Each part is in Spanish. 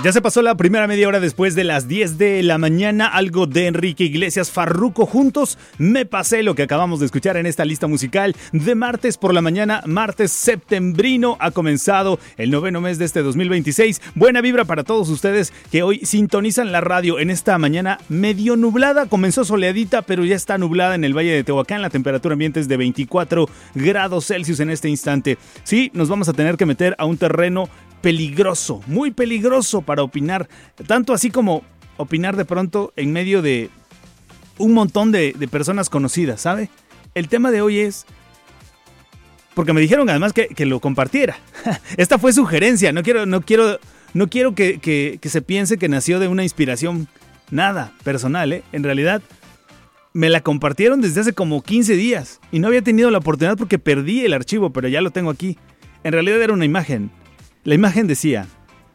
Ya se pasó la primera media hora después de las 10 de la mañana. Algo de Enrique Iglesias, Farruko juntos. Me pasé lo que acabamos de escuchar en esta lista musical de martes por la mañana. Martes septembrino. Ha comenzado el 9º mes de este 2026. Buena vibra para todos ustedes que hoy sintonizan la radio en esta mañana medio nublada. Comenzó soleadita, pero ya está nublada en el Valle de Tehuacán. La temperatura ambiente es de 24 grados Celsius en este instante. Sí, nos vamos a tener que meter a un terreno peligroso, muy peligroso para opinar, tanto así como opinar de pronto en medio de un montón de personas conocidas, ¿sabe? El tema de hoy es, porque me dijeron además que lo compartiera. Esta fue sugerencia, no quiero que se piense que nació de una inspiración nada personal, ¿eh? En realidad me la compartieron desde hace como 15 días y no había tenido la oportunidad porque perdí el archivo, pero ya lo tengo aquí. En realidad era una imagen. La imagen decía: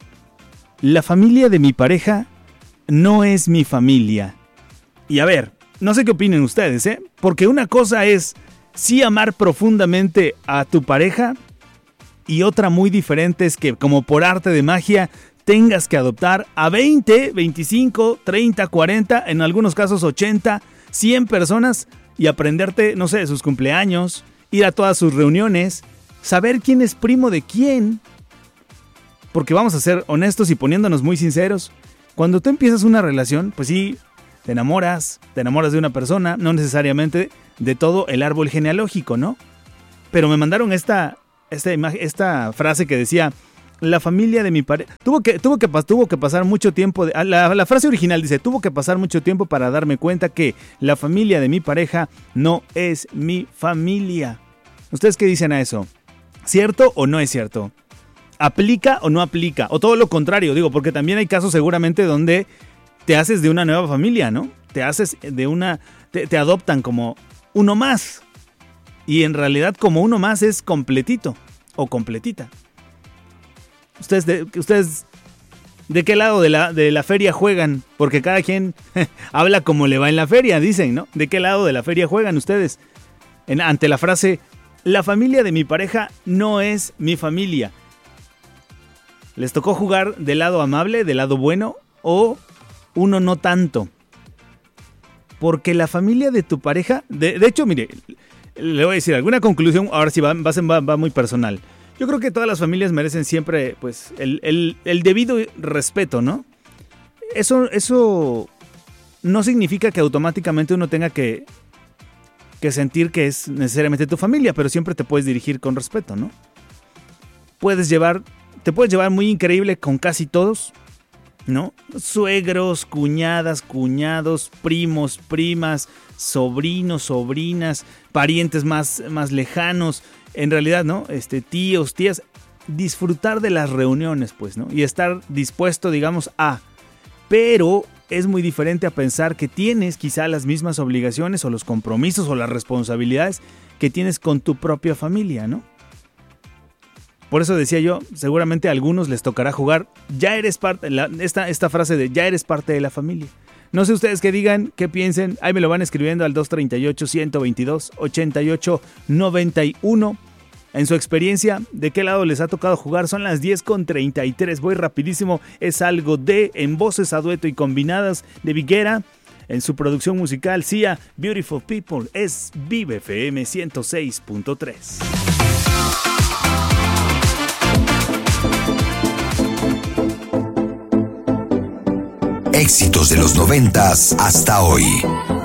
la familia de mi pareja no es mi familia. Y a ver, no sé qué opinen ustedes, ¿eh? Porque una cosa es sí amar profundamente a tu pareja y otra muy diferente es que como por arte de magia tengas que adoptar a 20, 25, 30, 40, en algunos casos 80, 100 personas y aprenderte, no sé, sus cumpleaños, ir a todas sus reuniones, saber quién es primo de quién. Porque vamos a ser honestos y poniéndonos muy sinceros, cuando tú empiezas una relación, pues sí, te enamoras de una persona, no necesariamente de todo el árbol genealógico, ¿no? Pero me mandaron esta frase que decía: la familia de mi pareja... Tuvo que pasar mucho tiempo... La frase original dice: tuvo que pasar mucho tiempo para darme cuenta que la familia de mi pareja no es mi familia. ¿Ustedes qué dicen a eso? ¿Cierto o no es cierto? ¿Aplica o no aplica? O todo lo contrario, digo, porque también hay casos seguramente donde te haces de una nueva familia, ¿no? Te haces de una... Te adoptan como uno más. Y en realidad como uno más es completito o completita. ¿Ustedes de qué lado de la feria juegan? Porque cada quien habla como le va en la feria, dicen, ¿no? ¿De qué lado de la feria juegan ustedes? Ante la frase: la familia de mi pareja no es mi familia. ¿Les tocó jugar del lado amable, del lado bueno, o uno no tanto? Porque la familia de tu pareja... De hecho, mire, le voy a decir alguna conclusión, ahora sí va muy personal. Yo creo que todas las familias merecen siempre pues el debido respeto, ¿no? Eso no significa que automáticamente uno tenga que sentir que es necesariamente tu familia, pero siempre te puedes dirigir con respeto, ¿no? Te puedes llevar muy increíble con casi todos, ¿no? Suegros, cuñadas, cuñados, primos, primas, sobrinos, sobrinas, parientes más lejanos, en realidad, ¿no? Tíos, tías, disfrutar de las reuniones, pues, ¿no? Y estar dispuesto, digamos, a... Pero es muy diferente a pensar que tienes quizá las mismas obligaciones o los compromisos o las responsabilidades que tienes con tu propia familia, ¿no? Por eso decía yo, seguramente a algunos les tocará jugar, ya eres parte, esta frase de ya eres parte de la familia. No sé ustedes qué digan, qué piensen, ahí me lo van escribiendo al 238-122-8891. En su experiencia, ¿de qué lado les ha tocado jugar? Son las 10:33, voy rapidísimo, es algo de en voces a dueto y combinadas de Viguera. En su producción musical, Sia, Beautiful People, es Vive FM 106.3. Éxitos de los 90s hasta hoy.